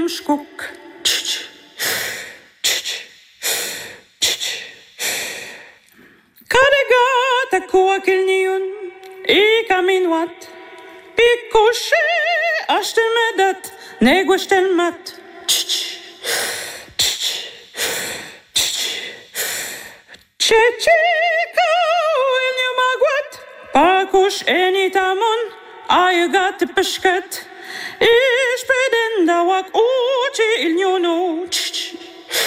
mshkuk. Kadegata kuakilniun I kaminwat Pikushi ashtelmedat Negwashtelmat Chechika ilnyumagwat Pakush enitamon Ayagat peshkat Ishpedendawak uchi ilnyunu